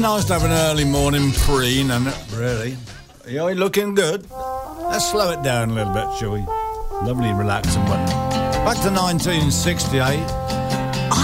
Nice to have an early morning preen, and really, you're looking good. Let's slow it down a little bit, shall we? Lovely, relaxing one. Back to 1968.